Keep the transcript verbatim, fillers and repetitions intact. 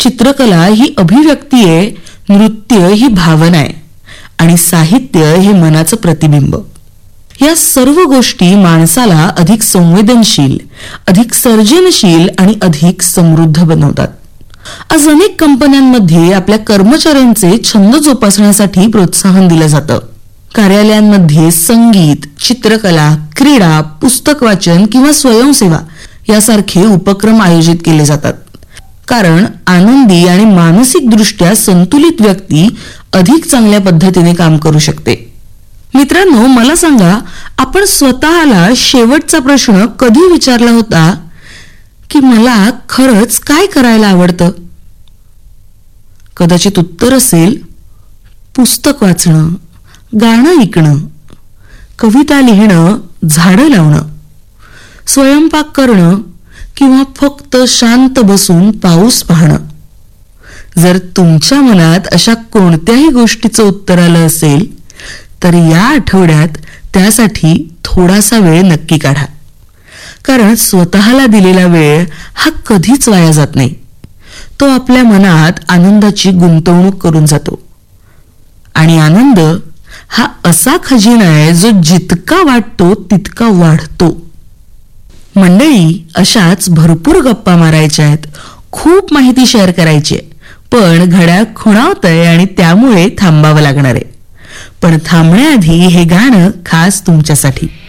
चित्रकला ही अभिव्यक्ती आहे, नृत्य ही भावना आहे आणि साहित्य हे मनाचं प्रतिबिंब. या सर्व गोष्टी माणसाला अधिक संवेदनशील, अधिक सर्जनशील आणि अधिक समृद्ध बनवतात. आज अनेक कंपन्यांमध्ये आपल्या कर्मचाऱ्यांचे छंद जोपासण्यासाठी प्रोत्साहन दिलं जातं. कार्यालयांमध्ये संगीत, चित्रकला, क्रीडा, पुस्तक वाचन किंवा स्वयंसेवा यासारखे उपक्रम आयोजित केले जातात. कारण आनंदी आणि मानसिक दृष्ट्या संतुलित व्यक्ती अधिक चांगल्या पद्धतीने काम करू शकते. मित्रांनो, मला सांगा, आपण स्वतःला शेवटचा प्रश्न कधी विचारला होता की मला खरंच काय करायला आवडतं? कदाचित उत्तर असेल पुस्तक वाचणं, गाणं ऐकणं, कविता लिहिणं, झाडं लावणं, स्वयंपाक करणं किंवा फक्त शांत बसून पाऊस पाहणं. जर तुमच्या मनात अशा कोणत्याही गोष्टीचं उत्तर आलं असेल तर या आठवड्यात त्यासाठी थोडासा वेळ नक्की काढा. कारण स्वतःला दिलेला वेळ हा कधीच वाया जात नाही. तो आपल्या मनात आनंदाची गुंतवणूक करून जातो. आणि आनंद हा असा खजिना आहे जो जितका वाटतो तितका वाढतो. मंडळी, अशाच भरपूर गप्पा मारायच्या आहेत, खूप माहिती शेअर करायची आहे, पण घड्याळ खुणावतंय आणि त्यामुळे थांबावं लागणार आहे. पण थांबण्याआधी हे गाणं खास तुमच्यासाठी.